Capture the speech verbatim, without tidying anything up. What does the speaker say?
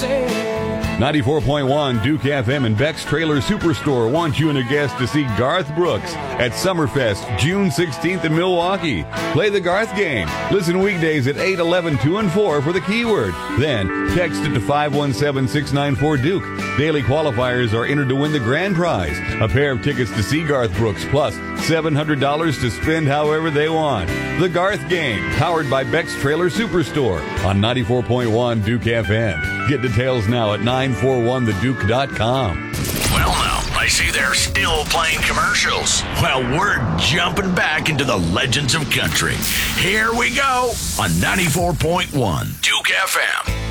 ninety-four point one Duke F M and Beck's Trailer Superstore want you and a guest to see Garth Brooks at Summerfest June sixteenth in Milwaukee. Play the Garth game. Listen weekdays at eight, eleven, two, and four for the keyword. Then text it to five one seven, six nine four Duke. Daily qualifiers are entered to win the grand prize, a pair of tickets to see Garth Brooks, plus seven hundred dollars to spend however they want. The Garth game, powered by Beck's Trailer Superstore on ninety-four point one Duke F M. Get details now at nine four one the duke dot com. Well, now, I see they're still playing commercials. Well, we're jumping back into the legends of country. Here we go on ninety-four point one Duke F M.